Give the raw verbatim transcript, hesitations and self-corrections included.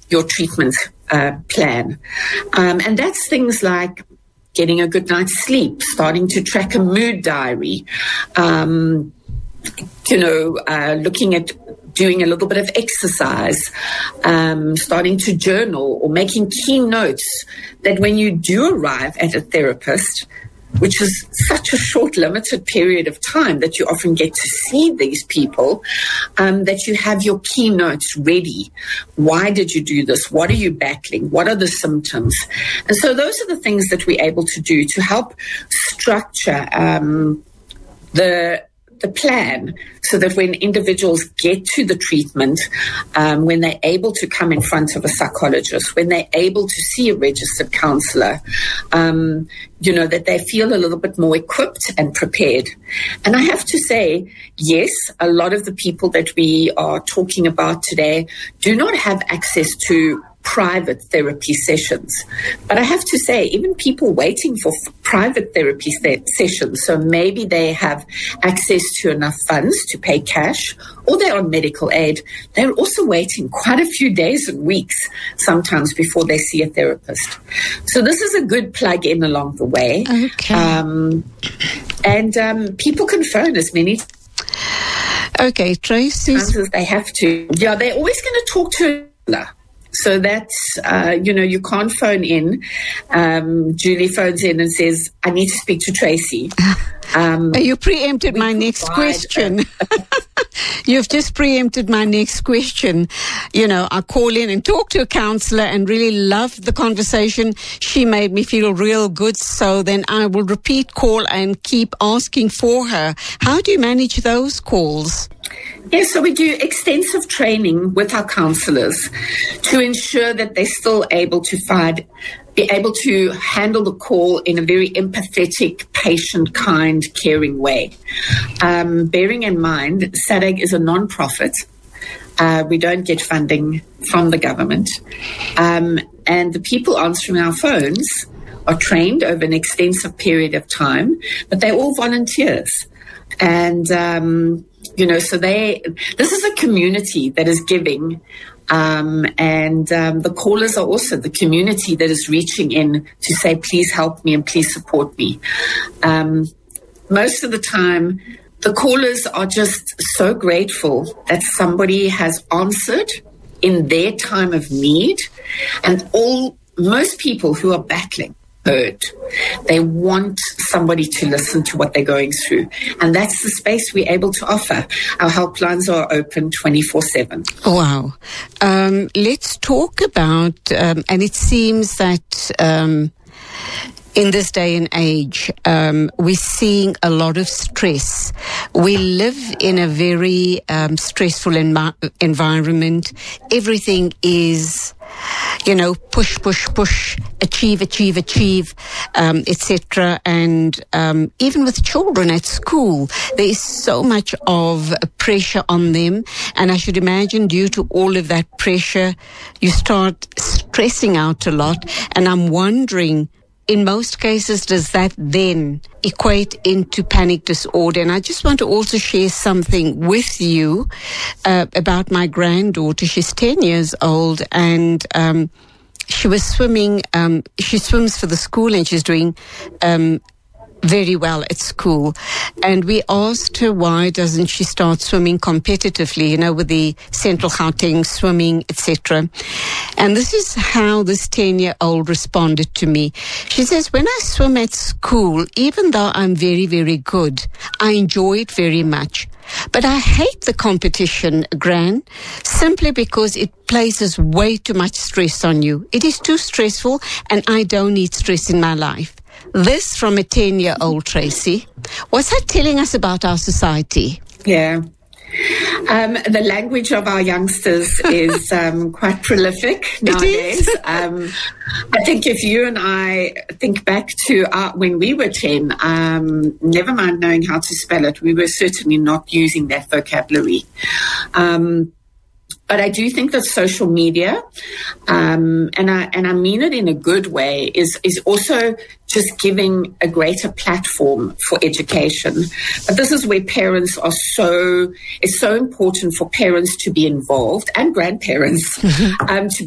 your treatment uh, plan. Um, and that's things like getting a good night's sleep, starting to track a mood diary, um, you know, uh, looking at doing a little bit of exercise, um, starting to journal or making key notes that when you do arrive at a therapist, which is such a short, limited period of time that you often get to see these people, um, that you have your key notes ready. Why did you do this? What are you battling? What are the symptoms? And so those are the things that we're able to do to help structure um, the the plan so that when individuals get to the treatment, um, when they're able to come in front of a psychologist, when they're able to see a registered counselor, um, you know, that they feel a little bit more equipped and prepared. And I have to say, yes, a lot of the people that we are talking about today do not have access to private therapy sessions. But I have to say, even people waiting for f- private therapy st- sessions, so maybe they have access to enough funds to pay cash, or they're on medical aid, they're also waiting quite a few days and weeks sometimes before they see a therapist. So this is a good plug-in along the way. Okay. Um, and um, people can phone as many Okay, Tracy. times as they have to. Yeah, they're always going to talk to a So that's, uh, you know, you can't phone in. Um, Julie phones in and says, I need to speak to Tracy. Um, you preempted my next question. You've just preempted my next question. You know, I call in and talk to a counselor and really love the conversation. She made me feel real good. So then I will repeat call and keep asking for her. How do you manage those calls? Yes, so we do extensive training with our counsellors to ensure that they're still able to find, be able to handle the call in a very empathetic, patient, kind, caring way. Um, bearing in mind, S A D A G is a non-profit. Uh, we don't get funding from the government. Um, and the people answering our phones are trained over an extensive period of time, but they're all volunteers. And, um, you know, so they, this is a community that is giving, um, and um, the callers are also the community that is reaching in to say, please help me and please support me. Um, most of the time, the callers are just so grateful that somebody has answered in their time of need, and all most people who are battling heard. They want somebody to listen to what they're going through. And that's the space we're able to offer. Our helplines are open twenty-four seven. Wow. Um, let's talk about, um, and it seems that um, in this day and age, um, we're seeing a lot of stress. We live in a very um, stressful envi- environment. Everything is, you know, push, push, push, achieve, achieve, achieve, um, et cetera. And um, even with children at school, there is so much of pressure on them. And I should imagine due to all of that pressure, you start stressing out a lot. And I'm wondering, in most cases, does that then equate into panic disorder? And I just want to also share something with you uh, about my granddaughter. She's ten years old, and um, she was swimming. Um, she swims for the school, and she's doing um, very well at school. And we asked her, why doesn't she start swimming competitively, you know, with the Central Gauteng swimming, et cetera. And this is how this ten-year-old responded to me. She says, when I swim at school, even though I'm very, very good, I enjoy it very much. But I hate the competition, Gran, simply because it places way too much stress on you. It is too stressful, and I don't need stress in my life. This from a ten-year-old, Tracy. What's that telling us about our society? Yeah. Um, the language of our youngsters is um, quite prolific nowadays. Um, I think if you and I think back to our, when we were ten, um, never mind knowing how to spell it, we were certainly not using that vocabulary. Um, But I do think that social media, um, and I and I mean it in a good way, is is also just giving a greater platform for education. But this is where parents are so, it's so important for parents to be involved, and grandparents, um, to